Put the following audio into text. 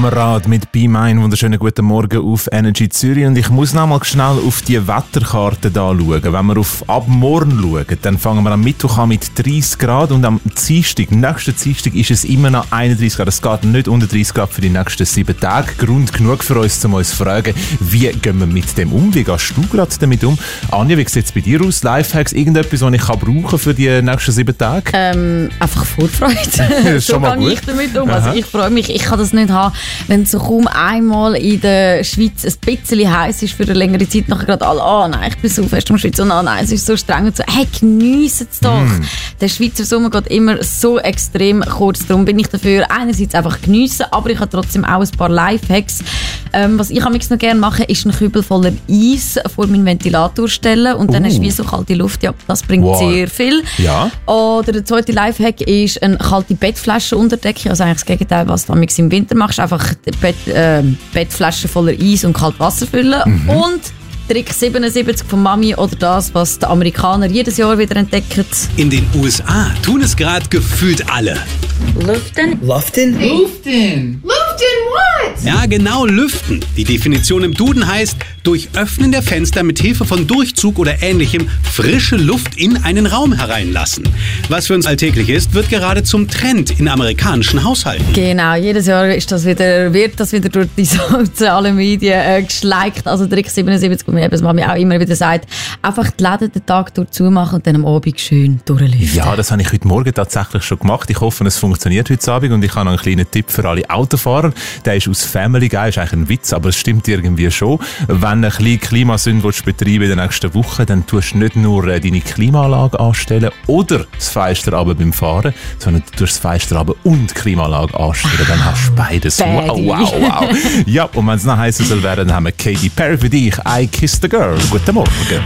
Kamerad mit «Be Mine». Wunderschönen guten Morgen auf Energy Zürich. Und ich muss noch mal schnell auf die Wetterkarte da schauen. Wenn wir auf ab morgen schauen, dann fangen wir am Mittwoch an mit 30 Grad und am nächsten Dienstag ist es immer noch 31 Grad. Es geht nicht unter 30 Grad für die nächsten 7 Tage. Grund genug für uns, um uns zu fragen, wie gehen wir mit dem um? Wie gehst du gerade damit um? Anja, wie sieht es bei dir aus? Lifehacks, irgendetwas, was ich brauchen für die nächsten 7 Tage? Einfach Vorfreude. So gehe ich damit um. Also ich freue mich, ich kann das nicht haben, wenn es so kaum einmal in der Schweiz ein bisschen heiß ist für eine längere Zeit, nachher gerade alle, nein, ich bin so fest in der Schweiz und nein, es ist so streng und so, hey, geniessen es doch. Der Schweizer Sommer geht immer so extrem kurz, darum bin ich dafür, einerseits einfach geniessen, aber ich habe trotzdem auch ein paar Lifehacks. Was ich noch gerne mache, ist einen Kübel voller Eis vor meinen Ventilator stellen und dann hast du wie so kalte Luft, ja, das bringt sehr viel. Ja. Oder der zweite Lifehack ist eine kalte Bettflasche unterdecken, also eigentlich das Gegenteil, was du im Winter machst, einfach die Bettflasche voller Eis und kaltes Wasser füllen. Und Trick 77 von Mami oder das, was die Amerikaner jedes Jahr wieder entdecken. In den USA tun es gerade gefühlt alle. Lüften. Luften? Luften. Luften what? Ja, genau, lüften. Die Definition im Duden heißt, durch Öffnen der Fenster mit Hilfe von Durchzug oder Ähnlichem frische Luft in einen Raum hereinlassen. Was für uns alltäglich ist, wird gerade zum Trend in amerikanischen Haushalten. Genau, jedes Jahr wird das wieder durch die sozialen Medien geschleikt. Also Trick 77, wo mir eben Mami auch immer wieder sagt, einfach die Läden den Tag durch zumachen und dann am Abend schön durchlüften. Ja, das habe ich heute Morgen tatsächlich schon gemacht. Ich hoffe, es funktioniert heute Abend und ich habe noch einen kleinen Tipp für alle Autofahrer. Der ist aus Family Guy, ist eigentlich ein Witz, aber es stimmt irgendwie schon. Wenn du ein bisschen Klimasünde betreiben in den nächsten Wochen, dann tust du nicht nur deine Klimaanlage anstellen oder das Fenster runter beim Fahren, sondern du tust das Fenster runter und die Klimaanlage anstellen. Dann hast du beides. Wow. Ja, und wenn es noch heißer soll werden, dann haben wir Katy Perry für dich. I Kissed the Girl. Guten Morgen.